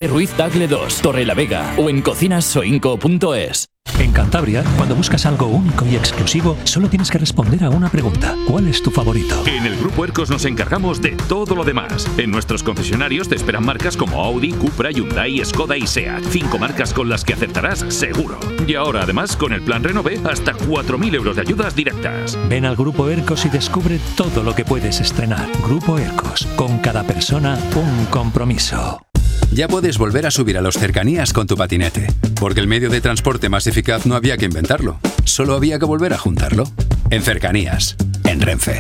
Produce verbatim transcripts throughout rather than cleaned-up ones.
Ruiz Tagle dos, Torrelavega o en cocinas soinco punto es. En Cantabria, cuando buscas algo único y exclusivo, solo tienes que responder a una pregunta. ¿Cuál es tu favorito? En el Grupo Ercos nos encargamos de todo lo demás. En nuestros concesionarios te esperan marcas como Audi, Cupra, Hyundai, Skoda y SEAT. Cinco marcas con las que acertarás seguro. Y ahora, además, con el plan Renove, hasta cuatro mil euros de ayudas directas. Ven al Grupo Ercos y descubre todo lo que puedes estrenar. Grupo Ercos, con cada persona un compromiso. Ya puedes volver a subir a los cercanías con tu patinete, porque el medio de transporte más eficaz no había que inventarlo, solo había que volver a juntarlo. En Cercanías, en Renfe.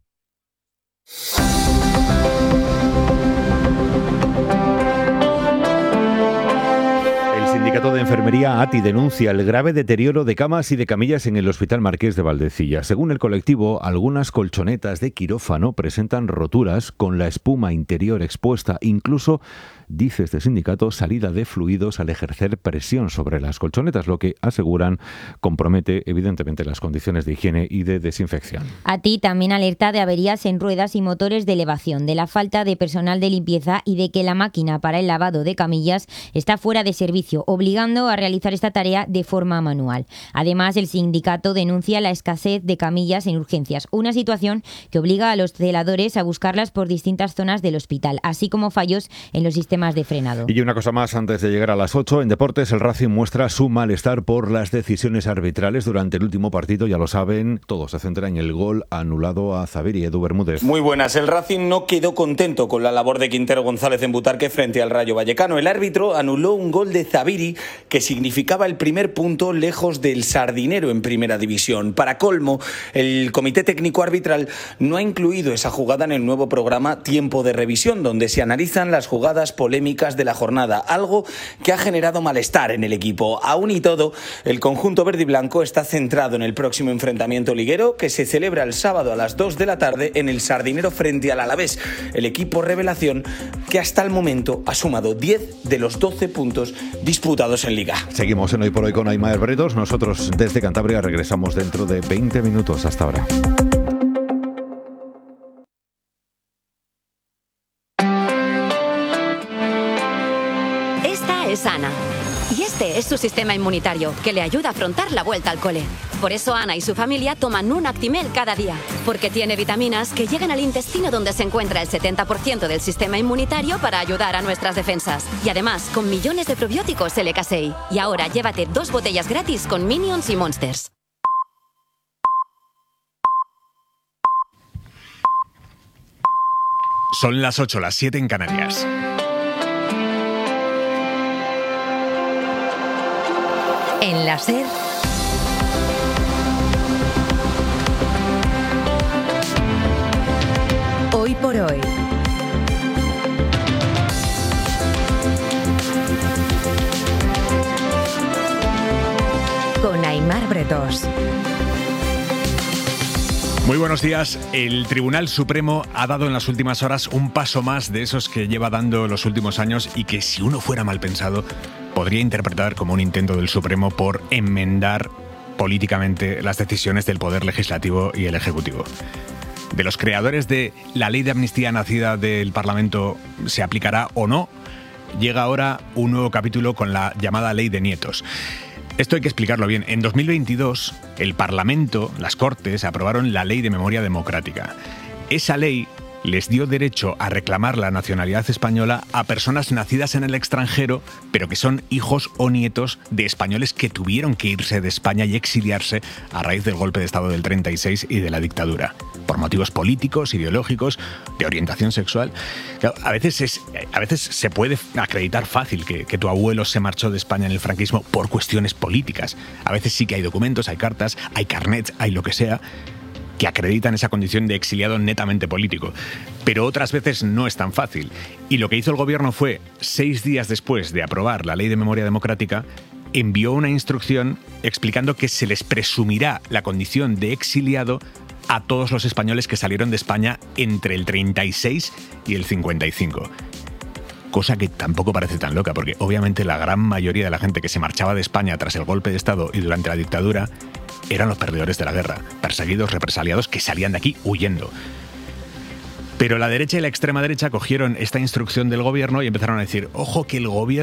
El Sindicato de Enfermería A T I denuncia el grave deterioro de camas y de camillas en el Hospital Marqués de Valdecilla. Según el colectivo, algunas colchonetas de quirófano presentan roturas con la espuma interior expuesta, incluso, dice este sindicato, salida de fluidos al ejercer presión sobre las colchonetas, lo que aseguran compromete evidentemente las condiciones de higiene y de desinfección. A T I también alerta de averías en ruedas y motores de elevación, de la falta de personal de limpieza y de que la máquina para el lavado de camillas está fuera de servicio, obligando a realizar esta tarea de forma manual. Además, el sindicato denuncia la escasez de camillas en urgencias, una situación que obliga a los celadores a buscarlas por distintas zonas del hospital, así como fallos en los sistemas de frenado. Y una cosa más antes de llegar a las ocho. En deportes, el Racing muestra su malestar por las decisiones arbitrales durante el último partido. Ya lo saben, todo se centra en el gol anulado a Zaviri. Edu Bermúdez. Muy buenas. El Racing no quedó contento con la labor de Quintero González en Butarque frente al Rayo Vallecano. El árbitro anuló un gol de Zaviri que significaba el primer punto lejos del Sardinero en Primera División. Para colmo, el Comité Técnico Arbitral no ha incluido esa jugada en el nuevo programa Tiempo de Revisión, donde se analizan las jugadas polémicas de la jornada, algo que ha generado malestar en el equipo. Aún y todo, el conjunto verde y blanco está centrado en el próximo enfrentamiento liguero que se celebra el sábado a las dos de la tarde en el Sardinero frente al Alavés, el equipo revelación que hasta el momento ha sumado diez de los doce puntos disputados en Liga. Seguimos en Hoy por Hoy con Aimar Bretos. Nosotros desde Cantabria regresamos dentro de veinte minutos. Hasta ahora. Es Ana. Y este es su sistema inmunitario, que le ayuda a afrontar la vuelta al cole. Por eso Ana y su familia toman un Actimel cada día, porque tiene vitaminas que llegan al intestino donde se encuentra el setenta por ciento del sistema inmunitario para ayudar a nuestras defensas. Y además, con millones de probióticos L K seis. Y ahora llévate dos botellas gratis con Minions y Monsters. Son las ocho, las siete en Canarias. En la SER, Hoy por Hoy. Con Aimar Bretos. Muy buenos días. El Tribunal Supremo ha dado en las últimas horas un paso más de esos que lleva dando los últimos años y que, si uno fuera mal pensado, podría interpretar como un intento del Supremo por enmendar políticamente las decisiones del Poder Legislativo y el Ejecutivo. De los creadores de la ley de amnistía nacida del Parlamento, ¿se aplicará o no? Llega ahora un nuevo capítulo con la llamada Ley de Nietos. Esto hay que explicarlo bien. En dos mil veintidós, el Parlamento, las Cortes, aprobaron la Ley de Memoria Democrática. Esa ley les dio derecho a reclamar la nacionalidad española a personas nacidas en el extranjero, pero que son hijos o nietos de españoles que tuvieron que irse de España y exiliarse a raíz del golpe de Estado del treinta y seis y de la dictadura, por motivos políticos, ideológicos, de orientación sexual. Claro, a veces es, a veces se puede acreditar fácil que, que tu abuelo se marchó de España en el franquismo por cuestiones políticas. A veces sí que hay documentos, hay cartas, hay carnets, hay lo que sea, que acreditan esa condición de exiliado netamente político. Pero otras veces no es tan fácil. Y lo que hizo el gobierno fue, seis días después de aprobar la Ley de Memoria Democrática, envió una instrucción explicando que se les presumirá la condición de exiliado a todos los españoles que salieron de España entre el treinta y seis y el cincuenta y cinco. Cosa que tampoco parece tan loca, porque obviamente la gran mayoría de la gente que se marchaba de España tras el golpe de Estado y durante la dictadura eran los perdedores de la guerra, perseguidos, represaliados, que salían de aquí huyendo. Pero la derecha y la extrema derecha cogieron esta instrucción del gobierno y empezaron a decir, ojo que el gobierno